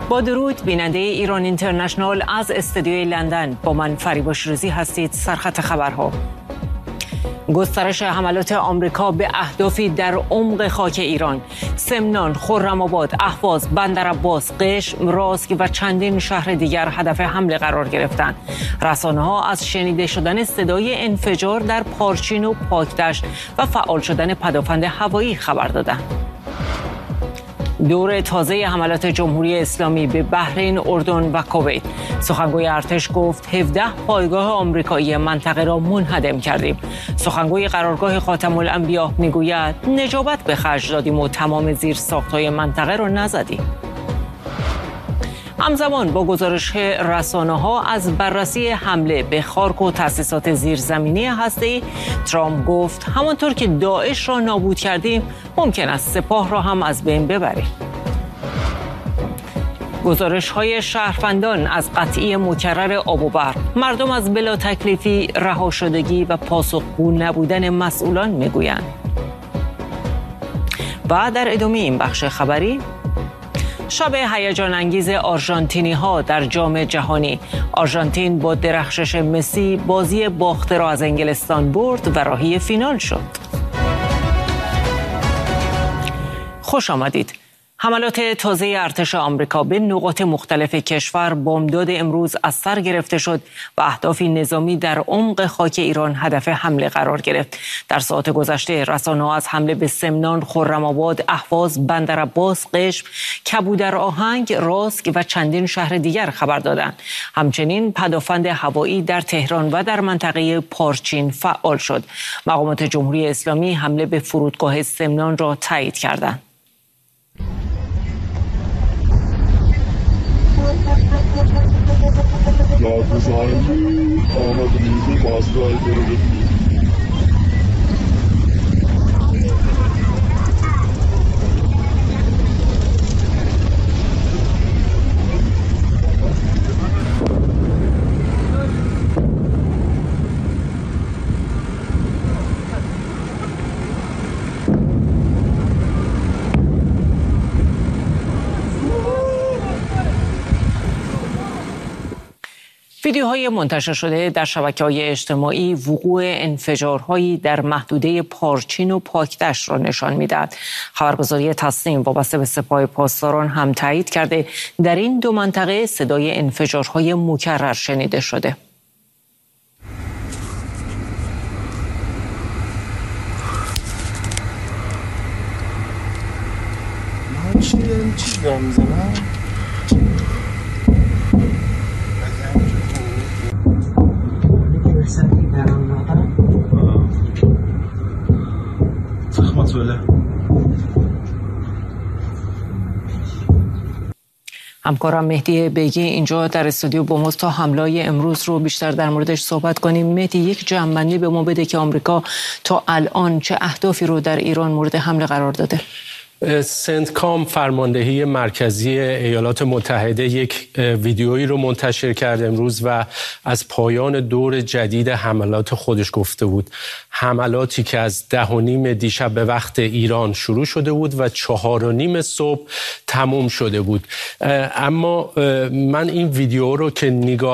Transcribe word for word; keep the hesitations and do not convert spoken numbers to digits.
با درود بیننده ایران اینترنشنال از استودیوی لندن، با من فریبا شیرازی هستید. سرخط خبرها: گسترش حملات آمریکا به اهدافی در عمق خاک ایران، سمنان، خرم‌آباد، اهواز، بندرعباس، قشم، راسک و چندین شهر دیگر هدف حمله قرار گرفتند. رسانه‌ها از شنیده شدن صدای انفجار در پارچین و پاکدشت و فعال شدن پدافند هوایی خبر دادند. دور تازه حملات جمهوری اسلامی به بحرین، اردن و کویت. سخنگوی ارتش گفت هفده پایگاه آمریکایی منطقه را منهدم کردیم. سخنگوی قرارگاه خاتم الانبیا میگوید نجابت به خرج دادیم و تمام زیرساخت‌های منطقه را نزدیم. همزمان با گزارش رسانه‌ها از بررسی حمله به خارک و تأسیسات زیرزمینی هسته‌ای، ترامپ گفت همانطور که داعش را نابود کردیم ممکن است سپاه را هم از بین ببریم. گزارش‌های شهروندان از قطعی مکرر آب و برق، مردم از بلا تکلیفی، رها شدگی و پاسخگو نبودن مسئولان میگویند. و در ادامه این بخش خبری، شب هیجان انگیز آرژانتینی ها در جام جهانی. آرژانتین با درخشش مسی بازی باخته را از انگلستان برد و راهی فینال شد. خوش آمدید. حملات تازه ارتش آمریکا به نقاط مختلف کشور بامداد امروز از سر گرفته شد و اهدافی نظامی در عمق خاک ایران هدف حمله قرار گرفت. در ساعات گذشته رسانه‌ها از حمله به سمنان، خرم‌آباد، اهواز، بندرعباس، قشم، کبودرآهنگ، راسک و چندین شهر دیگر خبر دادند. همچنین پدافند هوایی در تهران و در منطقه پارچین فعال شد. مقامات جمهوری اسلامی حمله به فرودگاه سمنان را تایید کردند. Yargıcı anladığınızı bazı ayları ویدیوهای منتشر شده در شبکه‌های اجتماعی وقوع انفجارهایی در محدوده پارچین و پاکدشت را نشان می‌دهد. خبرگزاری تصنیم وابسته به سپاه پاسداران هم تایید کرده در این دو منطقه صدای انفجارهای مکرر شنیده شده. من چی دارم چی دارم میزنم؟ همکارم مهدی بیگی اینجا در استودیو با ماست تا حمله‌های امروز رو بیشتر در موردش صحبت کنیم. مهدی، یک جمع‌بندی به ما بده که آمریکا تا الان چه اهدافی رو در ایران مورد حمله قرار داده؟ سنتکام، فرماندهی مرکزی ایالات متحده، یک ویدیویی رو منتشر کرد امروز و از پایان دور جدید حملات خودش گفته بود. حملاتی که از ده و نیم دیشب به وقت ایران شروع شده بود و چهار و نیم صبح تموم شده بود. اما من این ویدیو رو که نگاه